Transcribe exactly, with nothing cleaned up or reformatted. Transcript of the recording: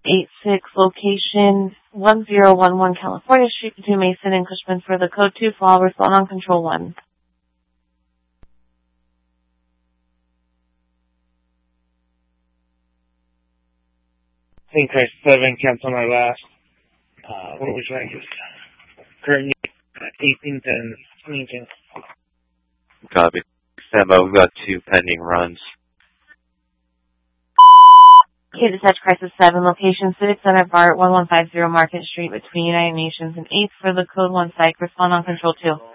eight six, location one zero one one California Street between Mason and Cushman for the code two fall. Respond on control one. Think I seven, cancel my last. Uh, what was rank? Currently eighteenth and nineteenth. Copy. Sambo, we've got two pending runs. Okay, dispatch crisis seven, location Civic Center Bar at one one five zero Market Street between United Nations and eighth for the code one psych. Respond on control two.